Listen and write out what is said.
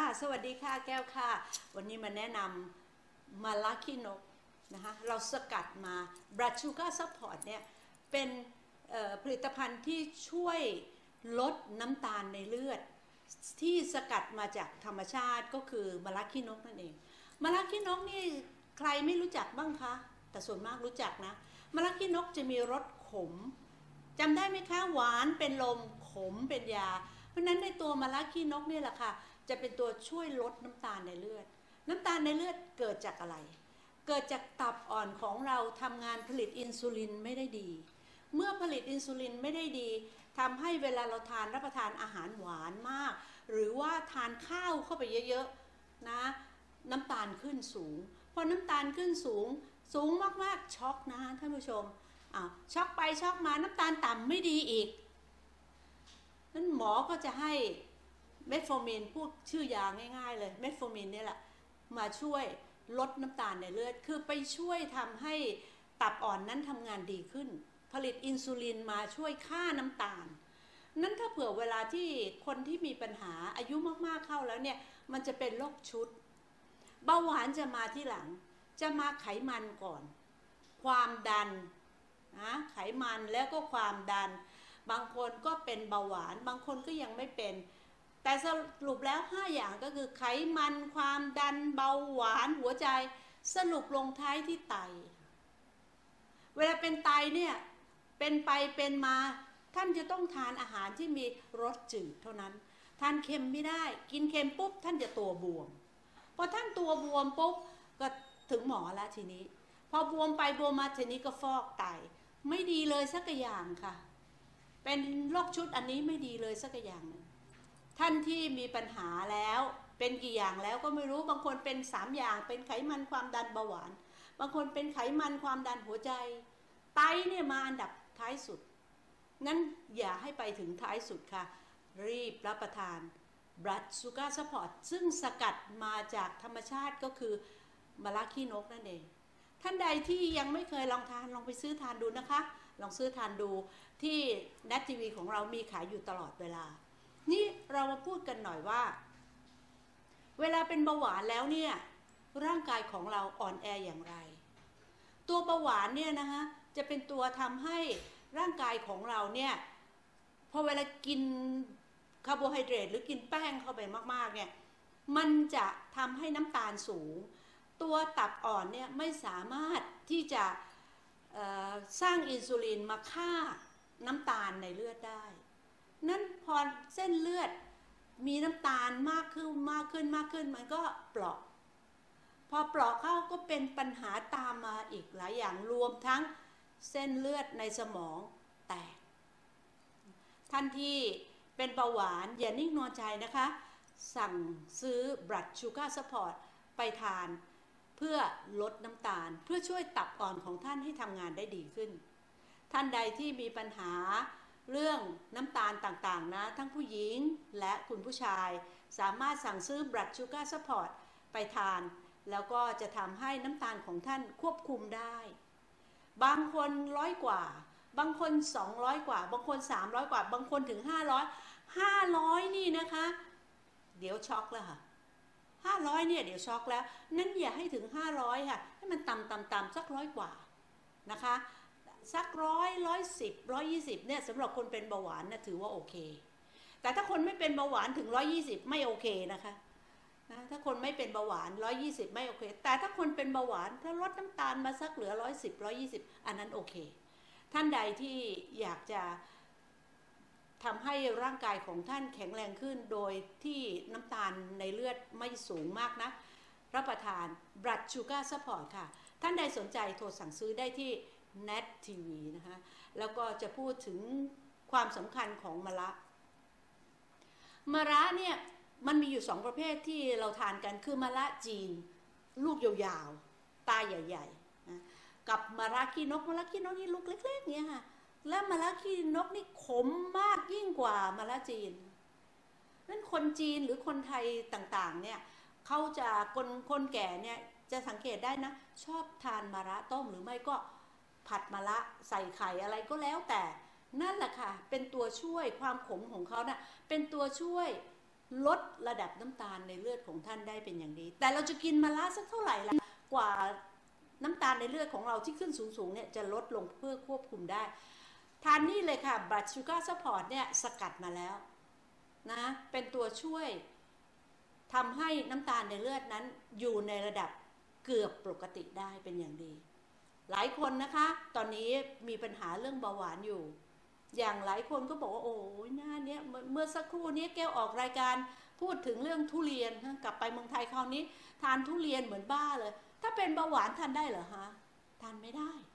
สวัสดีค่ะแก้วค่ะวันนี้มาแนะนำมาลาคินกนะคะเราสกัดมาบรัดชูการ์ซัพพอร์ตเนี่ยเป็นผลิตภัณฑ์ที่ช่วยลดน้ำตาลในเลือดที่สกัดมาจากธรรมชาติก็คือมะระขี้นกนั่นเองมะระขี้นกนี่ใครไม่รู้จักบ้างคะแต่ส่วนมากรู้จักนะมะระขี้นกจะมีรสขมจำได้ไหมคะหวานเป็นลมขมเป็นยาเพราะนั้นในตัวมะระขี้นกนี่แหละค่ะจะเป็นตัวช่วยลดน้ำตาลในเลือดน้ำตาลในเลือดเกิดจากอะไรเกิดจากตับอ่อนของเราทำงานผลิตอินซูลินไม่ได้ดีเมื่อผลิตอินซูลินไม่ได้ดีทำให้เวลาเราทานรับประทานอาหารหวานมากหรือว่าทานข้าวเข้าไปเยอะๆนะน้ำตาลขึ้นสูงพอน้ำตาลขึ้นสูงมากๆช็อกนะท่านผู้ชมช็อกไปช็อกมาน้ำตาลต่ำไม่ดีอีกนั้นหมอก็จะให้เมทโฟมินพูดชื่อยาง่ายๆเลยเมทโฟมินนี่แหละมาช่วยลดน้ำตาลในเลือดคือไปช่วยทำให้ตับอ่อนนั้นทำงานดีขึ้นผลิตอินซูลินมาช่วยฆ่าน้ำตาลนั้นถ้าเผื่อเวลาที่คนที่มีปัญหาอายุมากๆเข้าแล้วเนี่ยมันจะเป็นโรคชุดเบาหวานจะมาที่หลังจะมาไขมันก่อนความดันนะไขมันแล้วก็ความดันบางคนก็เป็นเบาหวานบางคนก็ยังไม่เป็นแต่สรุปแล้ว5อย่างก็คือไขมันความดันเบาหวานหัวใจสรุปลงท้ายที่ไตเวลาเป็นไตเนี่ยเป็นไปเป็นมาท่านจะต้องทานอาหารที่มีรสจืดเท่านั้นทานเค็มไม่ได้กินเค็มปุ๊บท่านจะตัวบวมพอท่านตัวบวมปุ๊บก็ถึงหมอแล้วทีนี้พอบวมไปบวมมาทีนี้ก็ฟอกไตไม่ดีเลยสักอย่างค่ะเป็นโรคชุดอันนี้ไม่ดีเลยสักอย่างนึงท่านที่มีปัญหาแล้วเป็นกี่อย่างแล้วก็ไม่รู้บางคนเป็น3อย่างเป็นไขมันความดันเบาหวานบางคนเป็นไขมันความดันหัวใจไตเนี่ยมาอันดับท้ายสุดงั้นอย่าให้ไปถึงท้ายสุดค่ะรีบรับประทานบลัดชูการ์ซัพพอร์ตซึ่งสกัดมาจากธรรมชาติก็คือมะระขี้นกนั่นเองท่านใดที่ยังไม่เคยลองทานลองไปซื้อทานดูนะคะลองซื้อทานดูที่ NET TV ของเรามีขายอยู่ตลอดเวลานี่เรามาพูดกันหน่อยว่าเวลาเป็นเบาหวานแล้วเนี่ยร่างกายของเราอ่อนแออย่างไรตัวเบาหวานเนี่ยนะคะจะเป็นตัวทำให้ร่างกายของเราเนี่ยพอเวลากินคาร์โบไฮเดรตหรือกินแป้งเข้าไปมากๆเนี่ยมันจะทำให้น้ำตาลสูงตัวตับอ่อนเนี่ยไม่สามารถที่จะสร้างอินซูลินมาฆ่าน้ำตาลในเลือดได้นั้นพอเส้นเลือดมีน้ำตาลมากขึ้นมันก็เปราะพอเปราะเข้าก็เป็นปัญหาตามมาอีกหลายอย่างรวมทั้งเส้นเลือดในสมองแตกท่านที่เป็นเบาหวานอย่านิ่งนอนใจนะคะสั่งซื้อบลัดชูการ์ซัพพอร์ตไปทานเพื่อลดน้ำตาลเพื่อช่วยตับอ่อนของท่านให้ทำงานได้ดีขึ้นท่านใดที่มีปัญหาเรื่องน้ำตาลต่างๆนะทั้งผู้หญิงและคุณผู้ชายสามารถสั่งซื้อบลัดชูการ์ซัพพอร์ตไปทานแล้วก็จะทำให้น้ำตาลของท่านควบคุมได้บางคน100 กว่าบางคน200 กว่าบางคน300 กว่าบางคนถึง500นี่นะคะเดี๋ยวช็อกแล้วค่ะ500เนี่ยเดี๋ยวช็อกแล้วนั้นอย่าให้ถึง500ค่ะให้มันต่ำสัก100 กว่านะคะสัก110 120เนี่ยสำหรับคนเป็นเบาหวานนะถือว่าโอเคแต่ถ้าคนไม่เป็นเบาหวานถึง120ไม่โอเคนะคะนะถ้าคนไม่เป็นเบาหวาน120ไม่โอเคแต่ถ้าคนเป็นเบาหวานถ้าลดน้ำตาลมาสักเหลือ110 120อันนั้นโอเคท่านใดที่อยากจะทำให้ร่างกายของท่านแข็งแรงขึ้นโดยที่น้ำตาลในเลือดไม่สูงมากนะรับประทานบลัดชูการ์ซัพพอร์ตค่ะท่านใดสนใจโทรสั่งซื้อได้ที่ NET TV นะคะแล้วก็จะพูดถึงความสำคัญของมะระเนี่ยมันมีอยู่2ประเภทที่เราทานกันคือมะระจีนลูกยาวๆตาใหญ่ๆนะกับมะระขี้นกนี่ลูกเล็กๆเนี่ยค่ะและมะระขี้นกนี่ขมมากยิ่งกว่ามะระจีนนั้นคนจีนหรือคนไทยต่างๆเนี่ยเขาจะคนแก่เนี่ยจะสังเกตได้นะชอบทานมะระต้มหรือไม่ก็ผัดมะระใส่ไข่อะไรก็แล้วแต่นั่นแหละค่ะเป็นตัวช่วยความขมของเขานะ่ะเป็นตัวช่วยลดระดับน้ำตาลในเลือดของท่านได้เป็นอย่างดีแต่เราจะกินมะระสักเท่าไหร่ล่ะกว่าน้ำตาลในเลือดของเราที่ขึ้นสูงๆเนี่ยจะลดลงเพื่อควบคุมได้ทานนี่เลยค่ะ Blood Sugar Support เนี่ยสกัดมาแล้วนะเป็นตัวช่วยทำให้น้ำตาลในเลือดนั้นอยู่ในระดับเกือบปกติได้เป็นอย่างดีหลายคนนะคะตอนนี้มีปัญหาเรื่องเบาหวานอยู่อย่างหลายคนก็บอกว่าโอ้ยหน้าเนี้ยเมื่อสักครู่นี้แก้วออกรายการพูดถึงเรื่องทุเรียนกลับไปเมืองไทยคราวนี้ทานทุเรียนเหมือนบ้าเลยถ้าเป็นเบาหวานทานได้เหรอฮะทานไม่ได้